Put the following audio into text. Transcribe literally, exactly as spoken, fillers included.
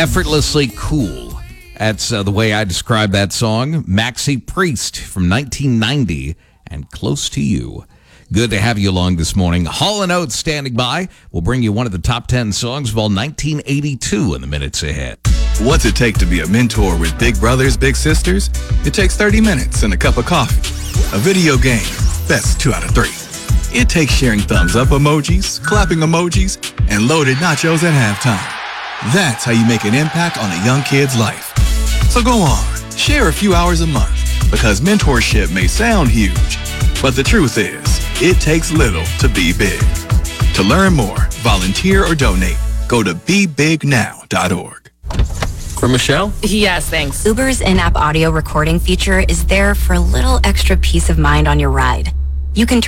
Effortlessly Cool. That's uh, the way I describe that song. Maxi Priest from nineteen ninety and Close to You. Good to have you along this morning. Hall and Oates standing by. We'll bring you one of the top ten songs of all nineteen eighty-two in the minutes ahead. What's it take to be a mentor with big brothers, big sisters? It takes thirty minutes and a cup of coffee. A video game, that's two out of three. It takes sharing thumbs up emojis, clapping emojis, and loaded nachos at halftime. That's how you make an impact on a young kid's life. So go on, share a few hours a month, because mentorship may sound huge, but the truth is, it takes little to be big. To learn more, volunteer or donate, go to be big now dot org. For Michelle? Yes, thanks. Uber's in-app audio recording feature is there for a little extra peace of mind on your ride. You can turn